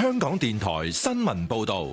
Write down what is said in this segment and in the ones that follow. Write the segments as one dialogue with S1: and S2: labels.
S1: 香港電台新聞報道。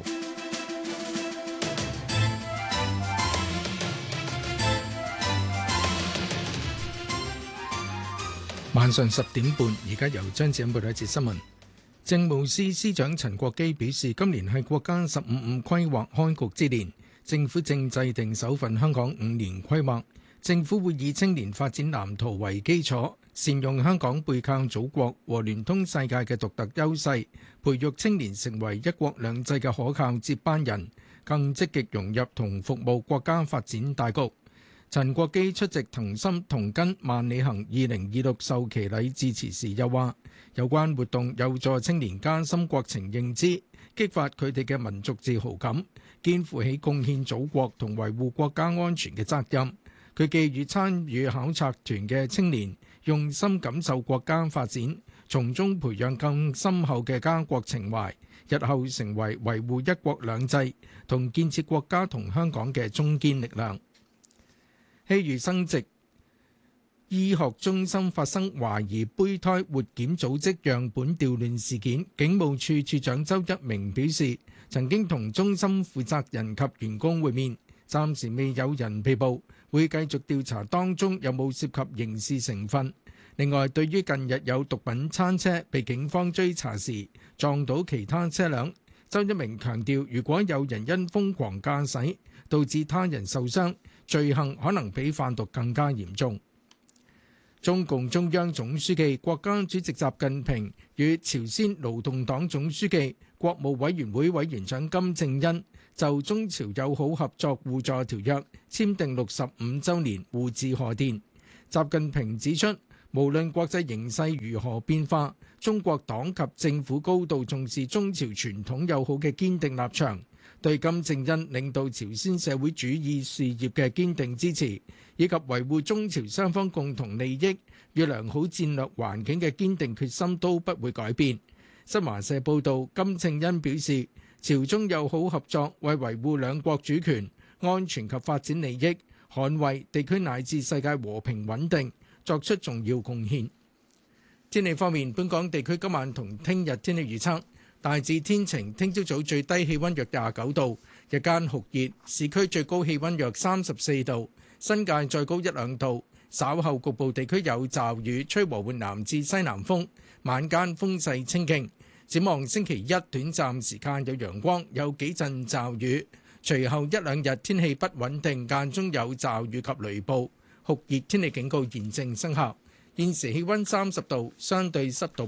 S2: 晚上10點半，而家由張子欣報道一節新聞。政務司司長陳國基表示，今年係國家15五規劃開局之年，政府正制定首份香港5年規劃。政府會以青年發展藍圖為基礎，善用香港背靠祖國和聯通世界嘅獨特優勢，培育青年成為一國兩制嘅可靠接班人，更積極融入同服務國家發展大局。陳國基出席同心同根萬里行2026授旗禮致辭時又話，有關活動有助青年加深國情認知，激發佢哋嘅民族自豪感，肩負起貢獻祖國同維護國家安全嘅責任。佢寄語參與考察團嘅青年用心感受國家發展，從中培養更深厚嘅家國情懷，日後成為維護一國兩制同建設國家同香港嘅中堅力量。希預生殖醫學中心發生懷疑胚胎活檢組織樣本調亂事件，警務處處長周一鳴表示，曾經同中心負責人及員工會面，暫時未有人被捕，會繼續調查當中有冇涉及刑事成分。另外，對於近日有毒品餐車被警方追查時撞到其他車輛，周一鳴強調，如果有人因瘋狂駕駛導致他人受傷，罪行可能比販毒更加嚴重。中共中央總書記、國家主席習近平與朝鮮勞動黨總書記、國務委員會委員長金正恩就中朝友好合作互助條約簽訂65週年互致賀電。習近平指出，無論國際形勢如何變化，中國黨及政府高度重視中朝傳統友好嘅堅定立場，對金正恩領導朝鮮社會主義事業嘅堅定支持，以及維護中朝雙方共同利益與良好戰略環境嘅堅定決心都不會改變。新華社報導，金正恩表示，朝中友好合作為維護兩國主權、安全及發展利益，捍衛地區乃至世界和平穩定作出重要貢獻。天氣方面，本港地區今晚同聽日天氣預測大致天晴，聽朝早最低氣溫約29度，日間酷熱，市區最高氣溫約34度，新界再高1-2度。稍後局部地區有驟雨，吹和緩南至西南風，晚間風勢清勁。展望星期一短暫時間有陽光，有幾陣驟雨，隨後1-2日天氣不穩定，間中有驟雨及雷暴。酷熱天氣警告現正生效。現時氣溫30度，相對濕度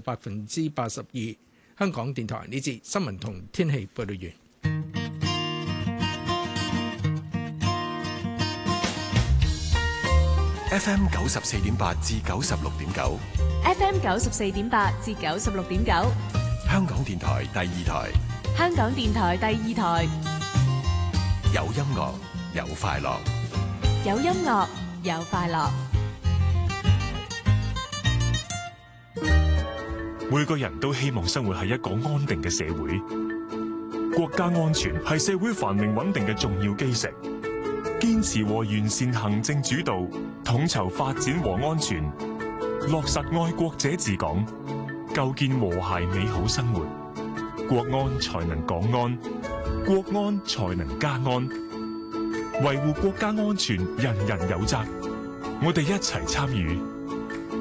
S2: 82%。香港電台呢節新聞同天氣報道完。
S1: FM 94.8至96.9
S3: ，FM 94.8至96.9，
S1: 香港電台第二台，
S3: 香港電台第二台，
S1: 有音樂有快樂，
S3: 有音樂有快樂。
S4: 每個人都希望生活喺一個安定嘅社會，國家安全係社會繁榮穩定嘅重要基石。堅持和完善行政主導，統籌發展和安全，落實愛國者治港，構建和諧美好生活。國安才能港安，國安才能家安。維護國家安全，人人有責。我哋一齊參與，